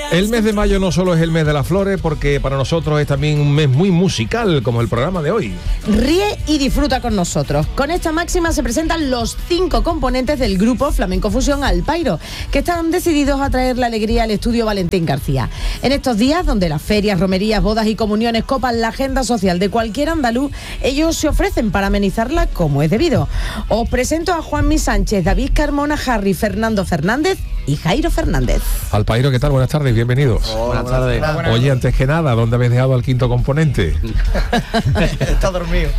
El mes de mayo no solo es el mes de las flores, porque para nosotros es también un mes muy musical, como el programa de hoy. Ríe y disfruta con nosotros. Con esta máxima se presentan los 5 componentes del grupo Flamenco Fusión Alpairo, que están decididos a traer la alegría al estudio Valentín García. En estos días, donde las ferias, romerías, bodas y comuniones copan la agenda social de cualquier andaluz, ellos se ofrecen para amenizarla como es debido. Os presento a Juanmi Sánchez, David Carmona, Harry, Fernando Fernández y Jairo Fernández. Alpairo, ¿qué tal? Buenas tardes, bienvenidos. Buenas tardes. Oye, antes que nada, ¿dónde habéis dejado al quinto componente? Está dormido.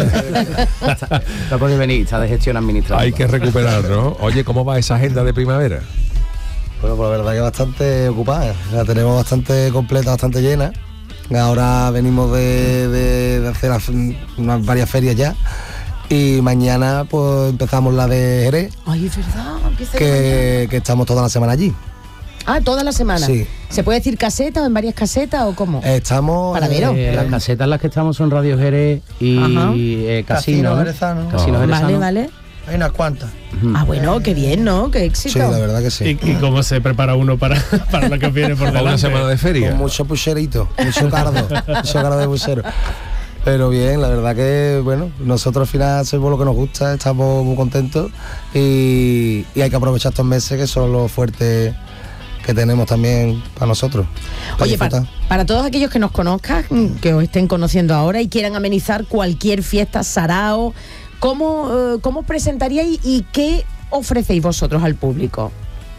No puede venir, está de gestión administrativa. Hay que recuperar, ¿no? Oye, ¿cómo va esa agenda de primavera? Bueno, pues la verdad que bastante ocupada. La tenemos bastante completa, bastante llena. Ahora venimos de hacer unas varias ferias ya. Y mañana pues empezamos la de Jerez. Ay, es verdad, empieza que estamos toda la semana allí. Ah, toda la semana. Sí. ¿Se puede decir caseta o en varias casetas o cómo? Estamos... Paradero. Las casetas en las que estamos son Radio Jerez y Casino Jerezano. Casino Jerezano. Vale. Hay unas cuantas. Ah, bueno, qué bien, ¿no? Qué éxito. Sí, la verdad que sí. ¿Y cómo se prepara uno para lo que viene por ¿Para delante? una semana de feria? Con mucho pucherito, mucho cardo de puchero. Pero bien, la verdad que, bueno, nosotros al final hacemos lo que nos gusta, estamos muy contentos y hay que aprovechar estos meses que son los fuertes que tenemos también para nosotros. Oye, para todos aquellos que nos conozcan, que os estén conociendo ahora y quieran amenizar cualquier fiesta, sarao, ¿cómo presentaríais y qué ofrecéis vosotros al público?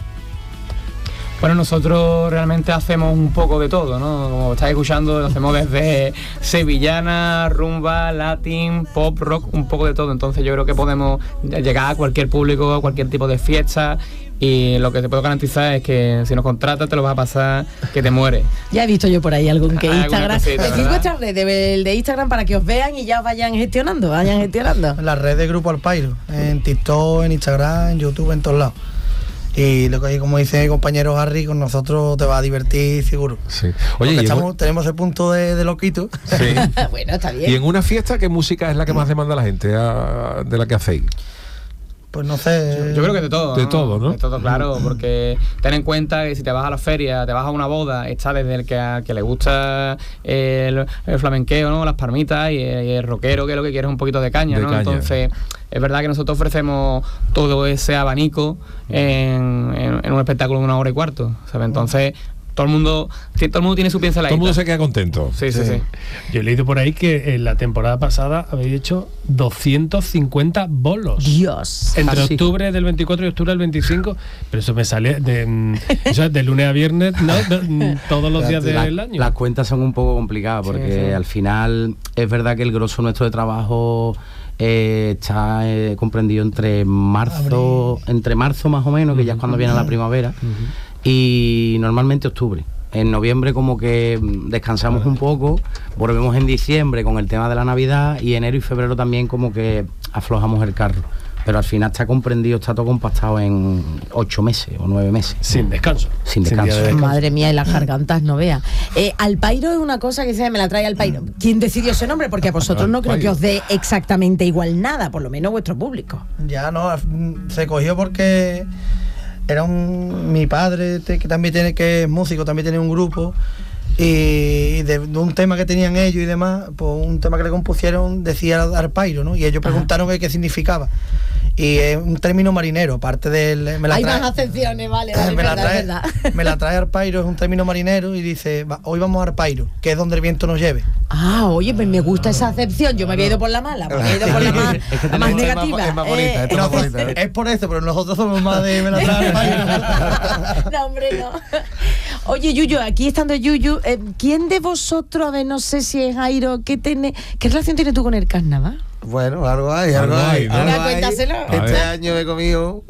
Bueno, nosotros realmente hacemos un poco de todo, ¿no? Como estáis escuchando, lo hacemos desde sevillana, rumba, latín, pop, rock, un poco de todo. Entonces yo creo que podemos llegar a cualquier público, a cualquier tipo de fiesta. Y lo que te puedo garantizar es que si nos contratas te lo vas a pasar que te mueres. Ya he visto yo por ahí algún que Instagram. Cosita, Decid vuestras redes, el de Instagram, para que os vean y ya vayan gestionando. En las redes de Grupo Alpairo, en TikTok, en Instagram, en YouTube, en todos lados. Y lo que, como dice mi compañero Harry, con nosotros te va a divertir seguro. Sí. Oye, tenemos el punto de loquito. Sí. Bueno, está bien. ¿Y en una fiesta qué música es la que más demanda la gente de la que hacéis? Pues no sé. Yo creo que de todo. De todo, ¿no? De todo, claro, porque ten en cuenta que si te vas a la feria, te vas a una boda, está desde el que le gusta el flamenqueo, ¿no? Las palmitas y el rockero, que lo que quiere es un poquito de caña, ¿no? Entonces, es verdad que nosotros ofrecemos todo ese abanico en un espectáculo de 1 hora y cuarto, ¿sabes? Entonces, todo el mundo tiene su pincel ahí. Todo el mundo se queda contento. Sí. Yo he leído por ahí que en la temporada pasada habéis hecho 250 bolos. Dios. Entre octubre del 24 y octubre del 25, pero eso me sale de lunes a viernes, ¿no? Todos los días del año. Las cuentas son un poco complicadas porque al final es verdad que el grosso nuestro de trabajo está comprendido entre marzo más o menos, que ya es cuando viene la primavera, y normalmente octubre. En noviembre como que descansamos un poco, volvemos en diciembre con el tema de la Navidad y enero y febrero también como que aflojamos el carro. Pero al final está comprendido, está todo compactado en 8 meses o 9 meses. Sin descanso. Sin descanso. Madre mía, y las gargantas no vea. Alpairo es una cosa que me la trae Alpairo. ¿Quién decidió ese nombre? Porque a vosotros no creo que os dé exactamente igual nada, por lo menos vuestro público. Ya no, se cogió porque era mi padre, que también que es músico, también tiene un grupo, y de un tema que tenían ellos y demás, pues un tema que le compusieron decía Alpairo, ¿no? Y ellos preguntaron qué significaba. Y es un término marinero, parte del... Hay más acepciones, vale, verdad. Me la trae Alpairo, es un término marinero, y dice, hoy vamos a Alpairo, que es donde el viento nos lleve. Ah, oye, pues me gusta esa acepción. Yo me había ido por la mala, me había ido por la más negativa. Es más bonita, es más bonita. Es por eso, pero nosotros somos más de me la trae Alpairo. No, hombre, no. Oye, Yuyu, aquí estando Yuyu, ¿quién de vosotros, a ver, no sé si es Jairo, qué relación tienes tú con el carnaval? Bueno, algo hay, ¿no? Venga, cuéntaselo. Este año he comido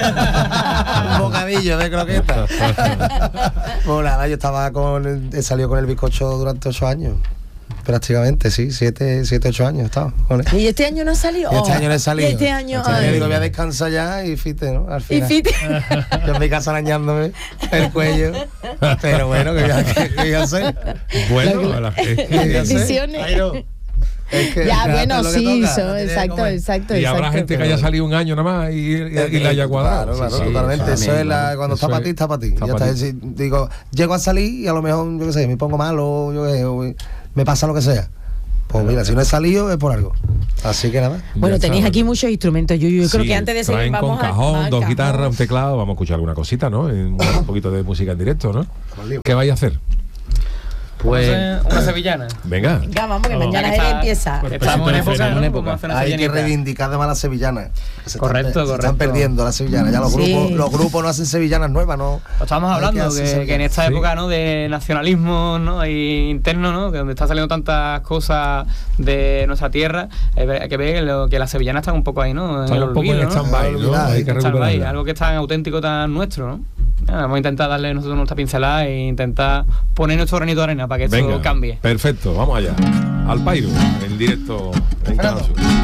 un bocadillo de croquetas. Bueno, nada, yo he salido con el bizcocho durante 8 años. Prácticamente, sí, 7, 8 años he estado con él. ¿Y este año no has salido? Este año no he salido. Este año digo, voy a descansar ya y fite, ¿no? Al final. Y fite. Yo en mi casa arañándome el cuello. Pero bueno, ¿qué voy a hacer? Bueno, decisiones. Es que Ya, bueno, es lo que sí, toca, eso, tiene que exacto, comer. exacto. Y habrá gente que haya salido un año nada más y la haya cuadrado. Claro, Sí, totalmente. eso Eso es también, cuando eso está para es- ti, está para ti. está Ya pa' está. ti. Si digo, llego a salir y a lo mejor, yo qué sé, me pongo malo, yo qué sé, o me pasa lo que sea. Pues mira, si no he salido es por algo. Así que nada. Bueno, Ya tenéis está. aquí muchos instrumentos, Yuyu. Yo creo Sí, que antes de seguir traen vamos con cajón, al dos cajón. guitarras, un teclado. Vamos a escuchar alguna cosita, ¿no? Un poquito de música en directo, ¿no? ¿Qué vais a hacer? Pues Una sevillana. Venga. Venga, vamos, que Vamos. mañana Ya que él está- empieza. Pues Estamos en época, ¿no? en Vamos a hacer una Hay que sevillanita. reivindicar de las sevillanas. Se Correcto, están, se correcto. están perdiendo las sevillanas. Ya los Sí. grupos no hacen sevillanas nuevas, ¿no? Lo estábamos Hay que hablando, hacer que en sevillanas. esta Sí. época, ¿no?, de nacionalismo, ¿no?, y interno, ¿no?, que donde están saliendo tantas cosas de nuestra tierra, hay que ver que las sevillanas están un poco ahí, ¿no?, en Están el un poco en olvido, ¿no? stand-by, ¿no? Hay que Stand-by, recuperarla. algo que es tan auténtico, tan nuestro, ¿no? Nada, vamos a intentar darle nosotros nuestra pincelada e intentar poner nuestro granito de arena para que esto Venga. cambie. Perfecto, vamos allá. Al Pairo, en directo en Canal Sur.